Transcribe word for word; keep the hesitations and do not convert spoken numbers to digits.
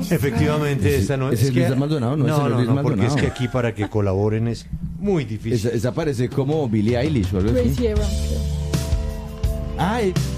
Efectivamente, Ese- esta no ese es es que, Luis Maldonado, no, ese no, no es no, Luis no, porque es Maldonado. que aquí para que colaboren es muy difícil. Esa, esa parece como Billie Eilish o algo Crazy así. Evans, creo. Ah, eh,